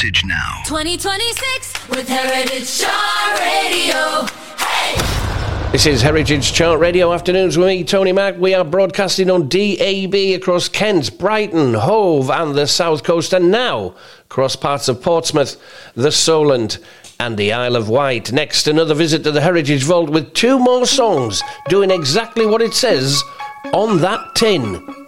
Heritage Now. 2026 with Heritage Chart Radio. Hey! This is Heritage Chart Radio Afternoons with me, Tony Mack. We are broadcasting on DAB across Kent, Brighton, Hove and the South Coast, and now across parts of Portsmouth, the Solent and the Isle of Wight. Next, another visit to the Heritage Vault with two more songs doing exactly what it says on that tin.